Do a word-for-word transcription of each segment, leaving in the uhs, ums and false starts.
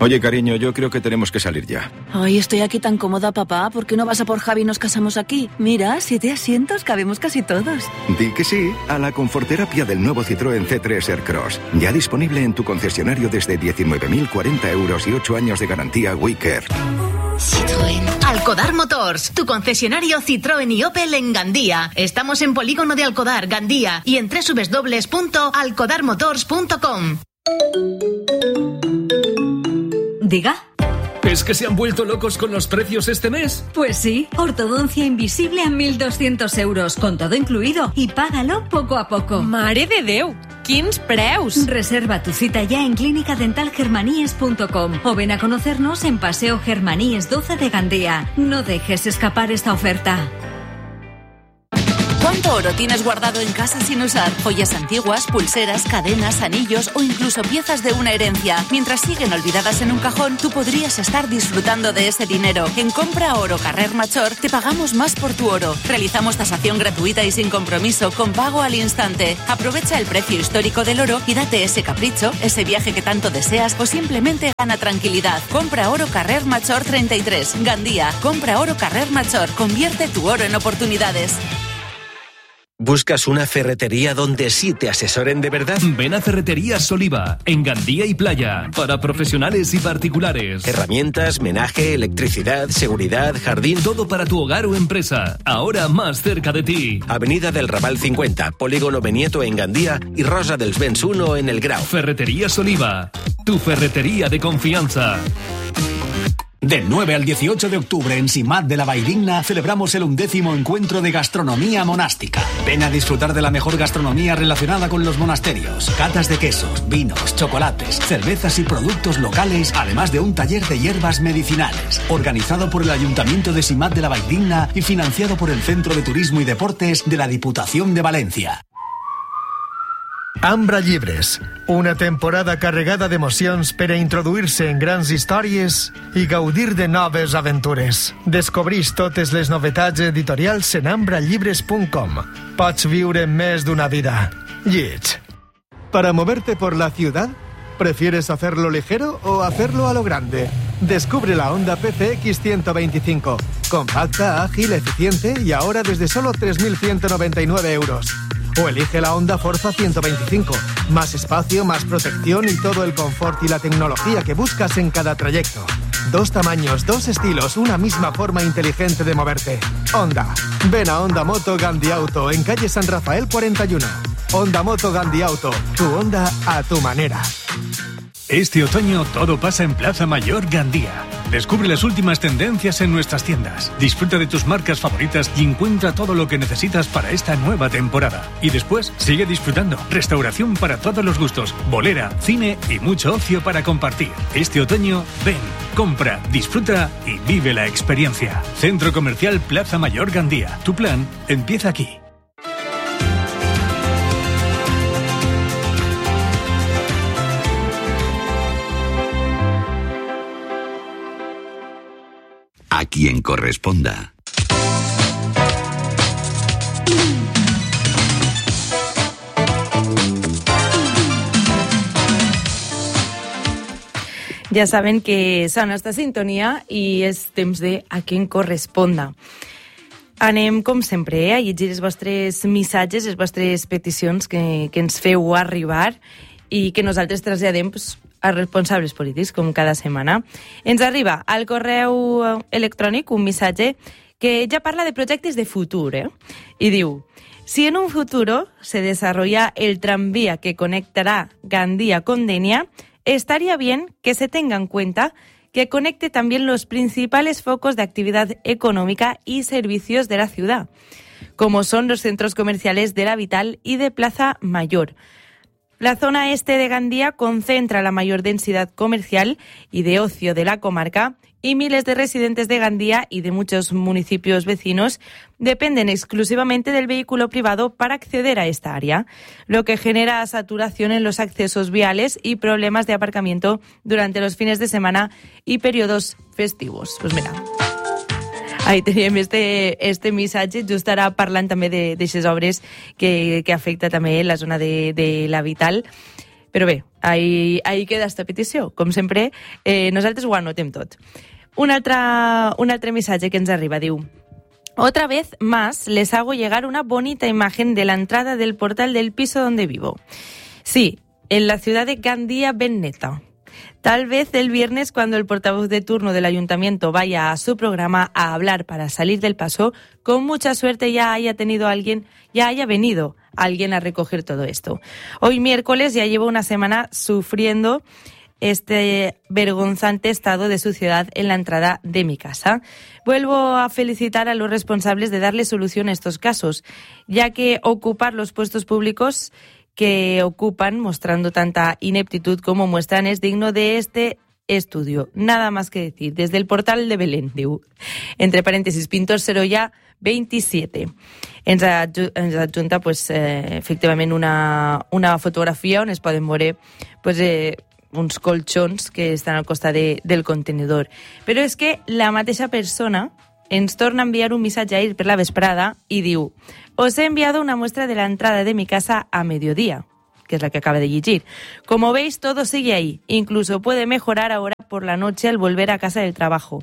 Oye, cariño, yo creo que tenemos que salir ya. Ay, estoy aquí tan cómoda, papá. ¿Por qué no vas a por Javi y nos casamos aquí? Mira, siete asientos, cabemos casi todos. Di que sí a la conforterapia del nuevo Citroën C tres Aircross. Ya disponible en tu concesionario desde diecinueve mil cuarenta euros y ocho años de garantía WeCare. Citroën. Alcodar Motors, tu concesionario Citroën y Opel en Gandía. Estamos en Polígono de Alcodar, Gandía, y en doble u doble u doble u punto alcodar motors punto com. Diga. ¿Es que se han vuelto locos con los precios este mes? Pues sí, ortodoncia invisible a mil doscientos euros, con todo incluido, y págalo poco a poco. Mare de Déu, quins preus! Reserva tu cita ya en clínica dental germaníes punto com o ven a conocernos en Paseo Germaníes doce de Gandía. No dejes escapar esta oferta. ¿Cuánto oro tienes guardado en casa sin usar? Joyas antiguas, pulseras, cadenas, anillos o incluso piezas de una herencia. Mientras siguen olvidadas en un cajón, tú podrías estar disfrutando de ese dinero. En Compra Oro Carrer Major te pagamos más por tu oro. Realizamos tasación gratuita y sin compromiso, con pago al instante. Aprovecha el precio histórico del oro y date ese capricho, ese viaje que tanto deseas o simplemente gana tranquilidad. Compra Oro Carrer Major treinta y tres, Gandía. Compra Oro Carrer Major. Convierte tu oro en oportunidades. ¿Buscas una ferretería donde sí te asesoren de verdad? Ven a Ferreterías Soliva, en Gandía y Playa, para profesionales y particulares. Herramientas, menaje, electricidad, seguridad, jardín... Todo para tu hogar o empresa, ahora más cerca de ti. Avenida del Raval cincuenta, Polígono Benieto en Gandía y Rosa dels Vents uno en El Grau. Ferreterías Oliva, tu ferretería de confianza. Del nueve al dieciocho de octubre en Simat de la Valldigna celebramos el undécimo encuentro de gastronomía monástica. Ven a disfrutar de la mejor gastronomía relacionada con los monasterios. Catas de quesos, vinos, chocolates, cervezas y productos locales, además de un taller de hierbas medicinales. Organizado por el Ayuntamiento de Simat de la Valldigna y financiado por el Centro de Turismo y Deportes de la Diputación de Valencia. Ambra Llibres, una temporada carregada d'emocions per a introduir-se en grans històries i gaudir de noves aventures. Descobrís totes les novetats editorials en ambra llibres punt com. Pots viure més d'una vida. Lleig. Para moverte por la ciudad, ¿prefieres hacerlo ligero o hacerlo a lo grande? Descubre la Honda P C X ciento veinticinco. Compacta, ágil, eficiente y ahora desde solo tres mil ciento noventa y nueve euros. O elige la Honda Forza ciento veinticinco. Más espacio, más protección y todo el confort y la tecnología que buscas en cada trayecto. Dos tamaños, dos estilos, una misma forma inteligente de moverte. Honda. Ven a Honda Moto Gandhi Auto en calle San Rafael cuarenta y uno. Honda Moto Gandhi Auto. Tu Honda a tu manera. Este otoño todo pasa en Plaza Mayor Gandía. Descubre las últimas tendencias en nuestras tiendas. Disfruta de tus marcas favoritas y encuentra todo lo que necesitas para esta nueva temporada. Y después, sigue disfrutando. Restauración para todos los gustos, bolera, cine y mucho ocio para compartir. Este otoño, ven, compra, disfruta y vive la experiencia. Centro Comercial Plaza Mayor Gandía. Tu plan empieza aquí. A quien corresponda. Ja saben que sona esta sintonia i és temps de A quien corresponda. Anem, com sempre, a llegir els vostres missatges, les vostres peticions que, que ens feu arribar i que nosaltres traslladem pues, a responsables polítics, com cada setmana. Ens arriba al correu electrònic un missatge que ja parla de projectes de futur, eh? I diu: si en un futuro se desarrolla el tranvía que conectará Gandía con Denia, estaría bien que se tenga en cuenta que conecte también los principales focos de actividad económica y servicios de la ciudad, como son los centros comerciales de La Vital y de Plaza Mayor. La zona este de Gandía concentra la mayor densidad comercial y de ocio de la comarca y miles de residentes de Gandía y de muchos municipios vecinos dependen exclusivamente del vehículo privado para acceder a esta área, lo que genera saturación en los accesos viales y problemas de aparcamiento durante los fines de semana y periodos festivos. Pues mira, ahí teníem este, este missatge, just ara parlant també d'aixes obres que, que afecta també la zona de, de La Vital. Però bé, ahí, ahí queda esta petició. Com sempre, eh, nosaltres ho anotem tot. Un altre, un altre missatge que ens arriba, diu: otra vez más les hago llegar una bonita imagen de la entrada del portal del piso donde vivo. Sí, en la ciudad de Gandía Beneta. Tal vez el viernes, cuando el portavoz de turno del ayuntamiento vaya a su programa a hablar para salir del paso, con mucha suerte ya haya tenido alguien, ya haya venido alguien a recoger todo esto. Hoy miércoles ya llevo una semana sufriendo este vergonzante estado de suciedad en la entrada de mi casa. Vuelvo a felicitar a los responsables de darle solución a estos casos, ya que ocupar los puestos públicos que ocupan, mostrando tanta ineptitud como muestran, es digno de este estudio. Nada más que decir. Desde el portal de Belén, diu, entre paréntesis, Pintor Sorolla veintisiete. Ens, adju ens adjunta, pues, eh, efectivament, una, una fotografia on es poden veure, pues, eh, uns colxons que estan al costat de, del contenidor. Però és que la mateixa persona ens torna a enviar un missatge ahir per la vesprada i diu: os he enviado una muestra de la entrada de mi casa a mediodía, que es la que acaba de llegir. Como veis, todo sigue ahí. Incluso puede mejorar ahora por la noche al volver a casa del trabajo.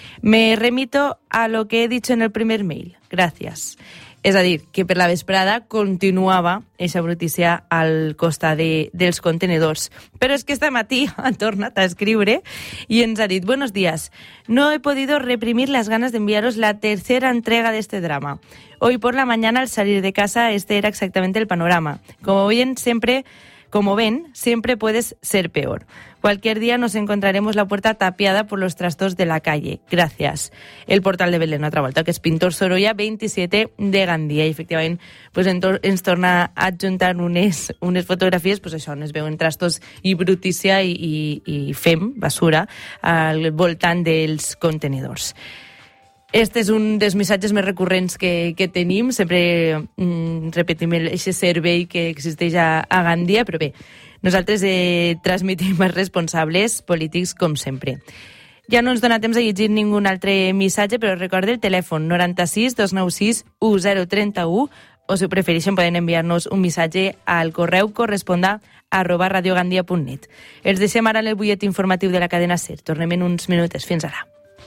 Me remito a lo que he dicho en el primer mail. Gracias. És a dir, que per la vesprada continuava eixa brutícia al costat de, dels contenedors. Però és que este matí ha tornat a escriure i ens ha dit: buenos días, no he podido reprimir las ganas de enviaros la tercera entrega de este drama. Hoy por la mañana al salir de casa este era exactamente el panorama. Como ven, siempre, como ven, siempre puedes ser peor. Cualquier día nos encontraremos la puerta tapiada por los trastos de la calle. Gracias. El portal de Belén, altra volta, que és Pintor Sorolla veintisiete de Gandia. I, efectivament, pues, ens torna a adjuntar unes, unes fotografies, pues, això, on es veuen trastos i brutícia i, i, i fem, basura, al voltant dels contenidors. Este és un dels missatges més recurrents que, que tenim. Sempre mm, repetim aquest servei que existeix a, a Gandia, però bé, nosaltres eh, transmetim els responsables polítics com sempre. Ja no ens dona temps de llegir ningú altre missatge, però recorde el telèfon noranta-sis dos nou sis u zero tres u, o si ho prefereixen poden enviar-nos un missatge al correu corresponda arroba radiogandia punt net. Els deixem ara en el butlletí informatiu de la cadena SER. Tornem en uns minutes. Fins ara.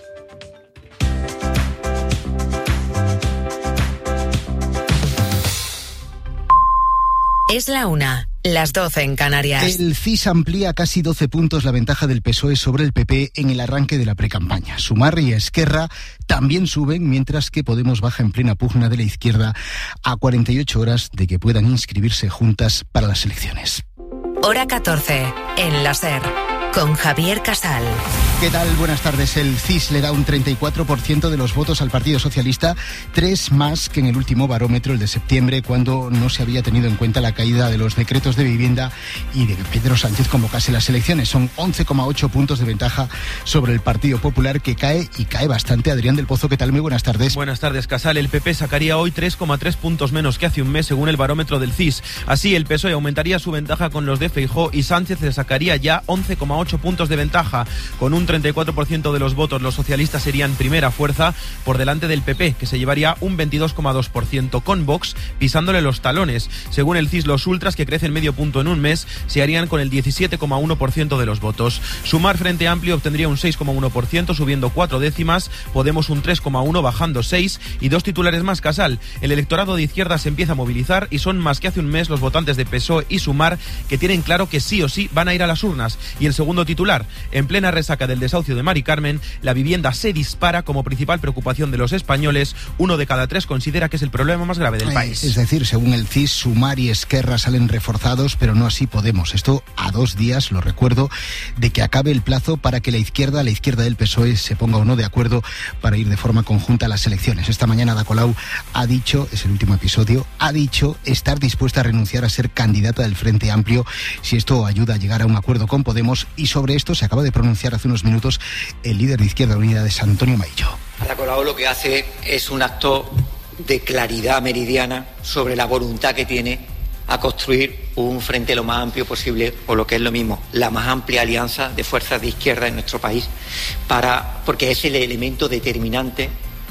Es la una, las doce en Canarias. El C I S amplía a casi doce puntos la ventaja del P S O E sobre el P P en el arranque de la precampaña. Sumar y Esquerra también suben, mientras que Podemos baja en plena pugna de la izquierda a cuarenta y ocho horas de que puedan inscribirse juntas para las elecciones. Hora catorce, en la SER, con Javier Casal. ¿Qué tal? Buenas tardes. El C I S le da un treinta y cuatro por ciento de los votos al Partido Socialista, tres más que en el último barómetro, el de septiembre, cuando no se había tenido en cuenta la caída de los decretos de vivienda y de que Pedro Sánchez convocase las elecciones. Son once coma ocho puntos de ventaja sobre el Partido Popular, que cae y cae bastante. Adrián del Pozo, ¿qué tal? Muy buenas tardes. Buenas tardes, Casal. El P P sacaría hoy tres coma tres puntos menos que hace un mes, según el barómetro del C I S. Así, el P S O E aumentaría su ventaja con los de Feijóo y Sánchez le sacaría ya once coma ocho puntos de ventaja. Con un treinta y cuatro por ciento de los votos, los socialistas serían primera fuerza por delante del P P, que se llevaría un veintidós coma dos por ciento, con Vox pisándole los talones. Según el C I S, los ultras, que crecen medio punto en un mes, se harían con el diecisiete coma uno por ciento de los votos. Sumar Frente Amplio obtendría un seis coma uno por ciento, subiendo cuatro décimas, Podemos un tres coma uno, bajando seis, y dos titulares más, Casal. El electorado de izquierda se empieza a movilizar y son más que hace un mes los votantes de P S O E y Sumar, que tienen claro que sí o sí van a ir a las urnas. Y el segundo titular: en plena resaca del desahucio de Mari Carmen, la vivienda se dispara como principal preocupación de los españoles. Uno de cada tres considera que es el problema más grave del país. Es decir, según el C I S, Sumar y Esquerra salen reforzados, pero no así Podemos. Esto a dos días, lo recuerdo, de que acabe el plazo para que la izquierda, la izquierda del P S O E, se ponga o no de acuerdo para ir de forma conjunta a las elecciones. Esta mañana Ada Colau ha dicho, es el último episodio, ha dicho estar dispuesta a renunciar a ser candidata del Frente Amplio si esto ayuda a llegar a un acuerdo con Podemos, y sobre esto se acaba de pronunciar hace unos minutos el líder de Izquierda Unida, de San Antonio Maillo. Ada Colau lo que hace es un acto de claridad meridiana sobre la voluntad que tiene a construir un frente lo más amplio posible, o lo que es lo mismo, la más amplia alianza de fuerzas de izquierda en nuestro país, para, porque es el elemento determinante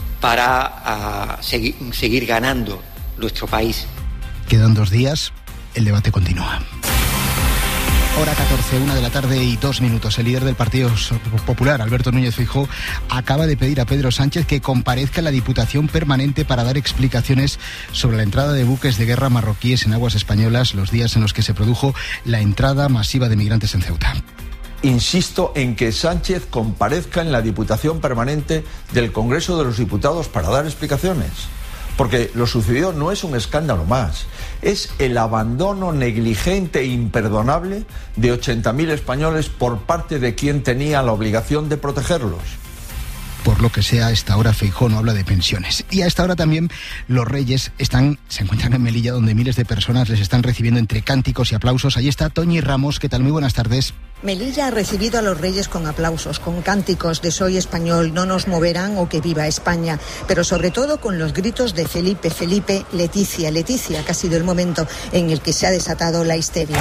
para uh, seguir, seguir ganando nuestro país. Quedan dos días, el debate continúa. Hora catorce, una de la tarde y dos minutos. El líder del Partido Popular, Alberto Núñez Feijóo, acaba de pedir a Pedro Sánchez que comparezca en la Diputación Permanente para dar explicaciones sobre la entrada de buques de guerra marroquíes en aguas españolas los días en los que se produjo la entrada masiva de migrantes en Ceuta. Insisto en que Sánchez comparezca en la Diputación Permanente del Congreso de los Diputados para dar explicaciones. Porque lo sucedido no es un escándalo más, es el abandono negligente e imperdonable de ochenta mil españoles por parte de quien tenía la obligación de protegerlos. Por lo que sea, a esta hora Feijóo no habla de pensiones. Y a esta hora también los Reyes están, se encuentran en Melilla, donde miles de personas les están recibiendo entre cánticos y aplausos. Allí está Toñi Ramos. ¿Qué tal? Muy buenas tardes. Melilla ha recibido a los Reyes con aplausos, con cánticos de Soy español, no nos moverán o que viva España, pero sobre todo con los gritos de Felipe, Felipe, Leticia, Leticia, que ha sido el momento en el que se ha desatado la histeria.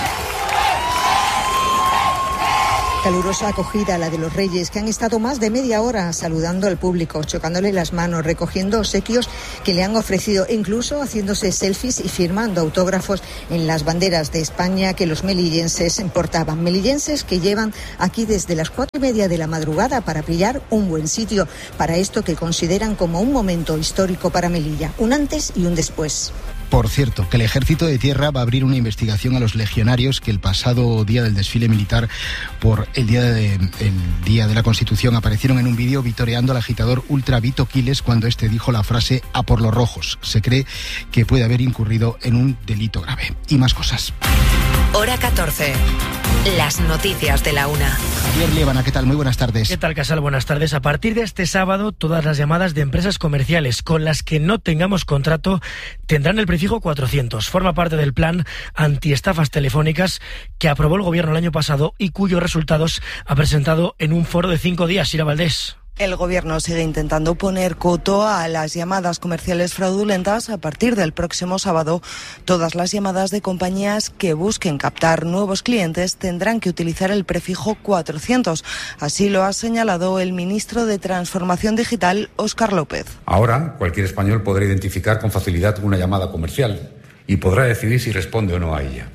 Calurosa acogida la de los Reyes, que han estado más de media hora saludando al público, chocándole las manos, recogiendo obsequios que le han ofrecido, incluso haciéndose selfies y firmando autógrafos en las banderas de España que los melillenses portaban. Melillenses que llevan aquí desde las cuatro y media de la madrugada para pillar un buen sitio para esto que consideran como un momento histórico para Melilla, un antes y un después. Por cierto, que el Ejército de Tierra va a abrir una investigación a los legionarios que el pasado día del desfile militar por el día de, el día de la Constitución aparecieron en un vídeo vitoreando al agitador ultra Vito Quiles cuando este dijo la frase "a por los rojos". Se cree que puede haber incurrido en un delito grave. Y más cosas. Hora catorce. Las noticias de la una. Javier Liébana, ¿qué tal? Muy buenas tardes. ¿Qué tal, Casal? Buenas tardes. A partir de este sábado, todas las llamadas de empresas comerciales con las que no tengamos contrato tendrán el prefijo cuatrocientos. Forma parte del plan antiestafas telefónicas que aprobó el Gobierno el año pasado y cuyos resultados ha presentado en un foro de cinco días. Sira Valdés. El Gobierno sigue intentando poner coto a las llamadas comerciales fraudulentas. A partir del próximo sábado, todas las llamadas de compañías que busquen captar nuevos clientes tendrán que utilizar el prefijo cuatrocientos. Así lo ha señalado el ministro de Transformación Digital, Óscar López. Ahora, cualquier español podrá identificar con facilidad una llamada comercial y podrá decidir si responde o no a ella.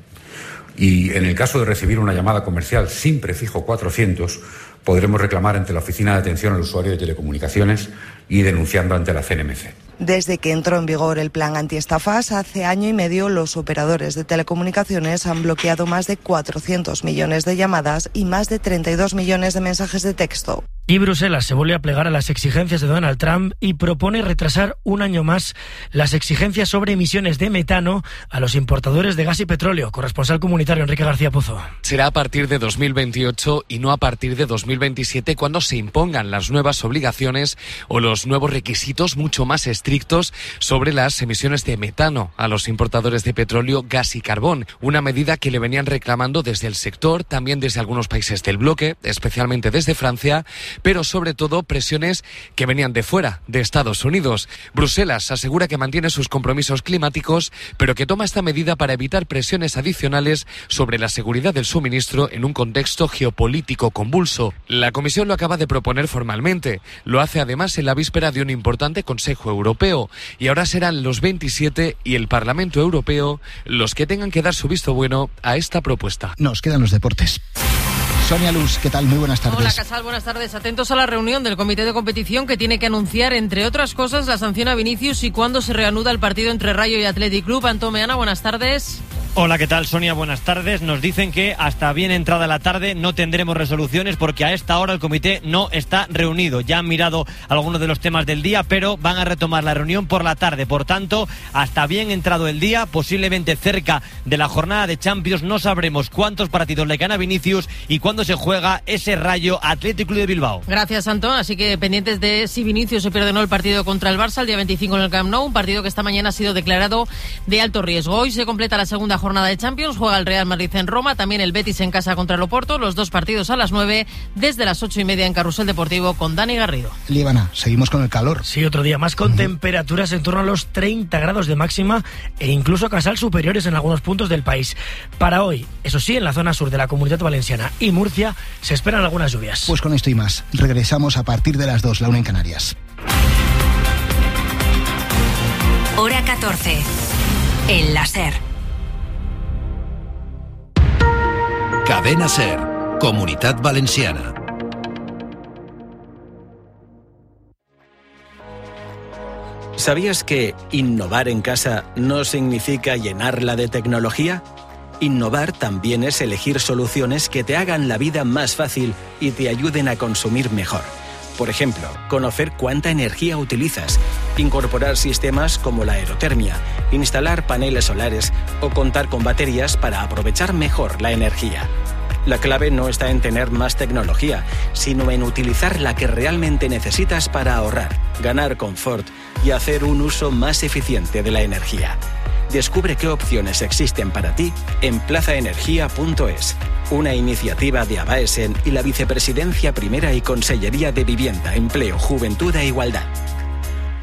Y en el caso de recibir una llamada comercial sin prefijo cuatrocientos, podremos reclamar ante la Oficina de Atención al Usuario de Telecomunicaciones y denunciando ante la C N M C. Desde que entró en vigor el plan antiestafas, hace año y medio los operadores de telecomunicaciones han bloqueado más de cuatrocientos millones de llamadas y más de treinta y dos millones de mensajes de texto. Y Bruselas se vuelve a plegar a las exigencias de Donald Trump y propone retrasar un año más las exigencias sobre emisiones de metano a los importadores de gas y petróleo. Corresponsal comunitario Enrique García Pozo. Será a partir de dos mil veintiocho y no a partir de dos mil veintisiete cuando se impongan las nuevas obligaciones o los nuevos requisitos mucho más estrictos sobre las emisiones de metano a los importadores de petróleo, gas y carbón. Una medida que le venían reclamando desde el sector, también desde algunos países del bloque, especialmente desde Francia, pero sobre todo presiones que venían de fuera, de Estados Unidos. Bruselas asegura que mantiene sus compromisos climáticos, pero que toma esta medida para evitar presiones adicionales sobre la seguridad del suministro en un contexto geopolítico convulso. La Comisión lo acaba de proponer formalmente. Lo hace además en la víspera de un importante Consejo Europeo. Y ahora serán los veintisiete y el Parlamento Europeo los que tengan que dar su visto bueno a esta propuesta. Nos quedan los deportes. Sonia Luz, ¿qué tal? Muy buenas tardes. Hola, Casal, buenas tardes. Atentos a la reunión del Comité de Competición que tiene que anunciar, entre otras cosas, la sanción a Vinicius y cuándo se reanuda el partido entre Rayo y Athletic Club. Antón Meana, buenas tardes. Hola, ¿qué tal, Sonia? Buenas tardes. Nos dicen que hasta bien entrada la tarde no tendremos resoluciones porque a esta hora el comité no está reunido. Ya han mirado algunos de los temas del día, pero van a retomar la reunión por la tarde. Por tanto, hasta bien entrado el día, posiblemente cerca de la jornada de Champions, no sabremos cuántos partidos le gana Vinicius y cuándo se juega ese Rayo Athletic Club de Bilbao. Gracias, Antón. Así que pendientes de si Vinicius se pierde o no el partido contra el Barça el día veinticinco en el Camp Nou, un partido que esta mañana ha sido declarado de alto riesgo. Hoy se completa la segunda jornada de Champions, juega el Real Madrid en Roma, también el Betis en casa contra el Oporto, los dos partidos a las nueve, desde las ocho y media en Carrusel Deportivo con Dani Garrido. Líbana, seguimos con el calor. Sí, otro día más con uh-huh. temperaturas en torno a los treinta grados de máxima e incluso Casal superiores en algunos puntos del país. Para hoy, eso sí, en la zona sur de la Comunidad Valenciana y Murcia se esperan algunas lluvias. Pues con esto y más, regresamos a partir de las dos, la una en Canarias. Hora catorce. El láser. Cadena Ser, Comunitat Valenciana. ¿Sabías que innovar en casa no significa llenarla de tecnología? Innovar también es elegir soluciones que te hagan la vida más fácil y te ayuden a consumir mejor. Por ejemplo, conocer cuánta energía utilizas, incorporar sistemas como la aerotermia, instalar paneles solares o contar con baterías para aprovechar mejor la energía. La clave no está en tener más tecnología, sino en utilizar la que realmente necesitas para ahorrar, ganar confort y hacer un uso más eficiente de la energía. Descubre qué opciones existen para ti en plaza energía punto es, una iniciativa de Abaesen y la Vicepresidencia Primera y Consellería de Vivienda, Empleo, Juventud e Igualdad.